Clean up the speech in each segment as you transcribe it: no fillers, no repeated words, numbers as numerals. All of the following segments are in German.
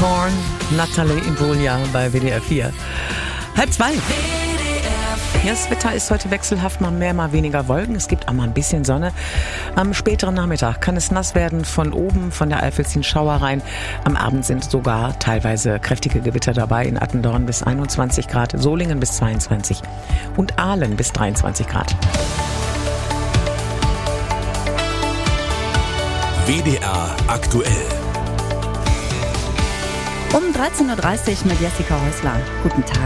Torn, Natalie Imbruglia bei WDR 4. 1:30. Ja, das Wetter ist heute wechselhaft, mal mehr, mal weniger Wolken. Es gibt auch mal ein bisschen Sonne. Am späteren Nachmittag kann es nass werden von oben, von der Eifel ziehen Schauer rein. Am Abend sind sogar teilweise kräftige Gewitter dabei. In Attendorn bis 21 Grad, Solingen bis 22 und Aalen bis 23 Grad. WDR aktuell. Um 13.30 Uhr mit Jessica Häusler. Guten Tag.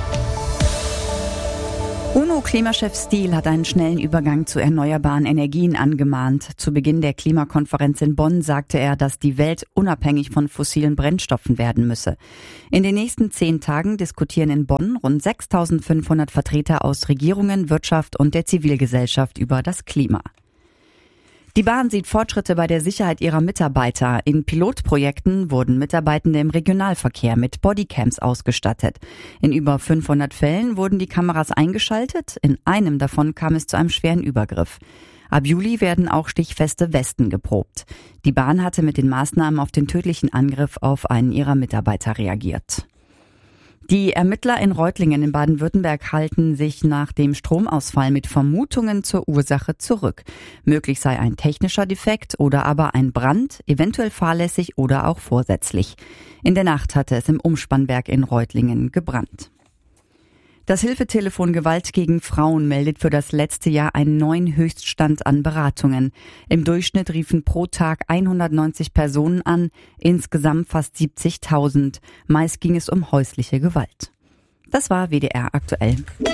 UNO-Klimachef Stiel hat einen schnellen Übergang zu erneuerbaren Energien angemahnt. Zu Beginn der Klimakonferenz in Bonn sagte er, dass die Welt unabhängig von fossilen Brennstoffen werden müsse. In den nächsten 10 Tagen diskutieren in Bonn rund 6.500 Vertreter aus Regierungen, Wirtschaft und der Zivilgesellschaft über das Klima. Die Bahn sieht Fortschritte bei der Sicherheit ihrer Mitarbeiter. In Pilotprojekten wurden Mitarbeitende im Regionalverkehr mit Bodycams ausgestattet. In über 500 Fällen wurden die Kameras eingeschaltet. In einem davon kam es zu einem schweren Übergriff. Ab Juli werden auch stichfeste Westen geprobt. Die Bahn hatte mit den Maßnahmen auf den tödlichen Angriff auf einen ihrer Mitarbeiter reagiert. Die Ermittler in Reutlingen in Baden-Württemberg halten sich nach dem Stromausfall mit Vermutungen zur Ursache zurück. Möglich sei ein technischer Defekt oder aber ein Brand, eventuell fahrlässig oder auch vorsätzlich. In der Nacht hatte es im Umspannwerk in Reutlingen gebrannt. Das Hilfetelefon Gewalt gegen Frauen meldet für das letzte Jahr einen neuen Höchststand an Beratungen. Im Durchschnitt riefen pro Tag 190 Personen an, insgesamt fast 70.000. Meist ging es um häusliche Gewalt. Das war WDR aktuell.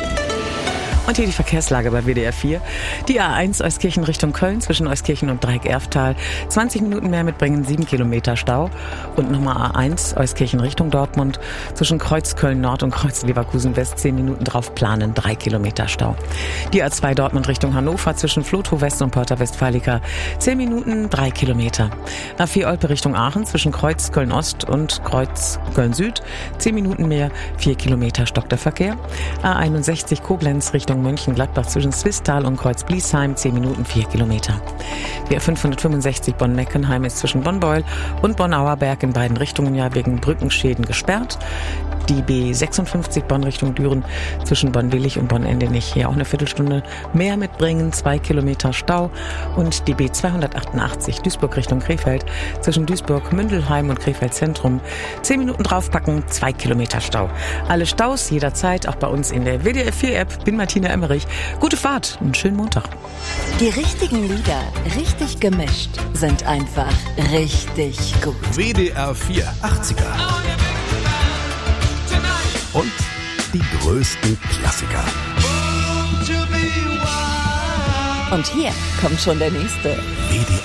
Und hier die Verkehrslage bei WDR 4. Die A1 Euskirchen Richtung Köln zwischen Euskirchen und Dreieck-Erftal. 20 Minuten mehr mitbringen, 7 Kilometer Stau. Und nochmal A1 Euskirchen Richtung Dortmund zwischen Kreuz Köln Nord und Kreuz Leverkusen West. 10 Minuten drauf planen, 3 Kilometer Stau. Die A2 Dortmund Richtung Hannover zwischen Flotow West und Porta Westfalica. 10 Minuten, 3 Kilometer. A4 Olpe Richtung Aachen zwischen Kreuz Köln Ost und Kreuz Köln Süd. 10 Minuten mehr, 4 Kilometer stockt der Verkehr. A61 Koblenz Richtung Mönchengladbach zwischen Swisttal und Kreuz-Bliesheim, 10 Minuten, 4 Kilometer. Die A565 Bonn-Meckenheim ist zwischen Bonn-Beul und Bonn-Auerberg in beiden Richtungen ja wegen Brückenschäden gesperrt. Die B56 Bonn Richtung Düren zwischen Bonn-Willig und Bonn-Endenich hier auch eine Viertelstunde mehr mitbringen, 2 Kilometer Stau. Und die B288 Duisburg Richtung Krefeld zwischen Duisburg, Mündelheim und Krefeld Zentrum, 10 Minuten draufpacken, 2 Kilometer Stau. Alle Staus jederzeit, auch bei uns in der WDR 4 App. Bin Martina Emmerich. Gute Fahrt und schönen Montag. Die richtigen Lieder, richtig gemischt, sind einfach richtig gut. WDR 4 80er. Und die größten Klassiker. Und hier kommt schon der nächste. WDR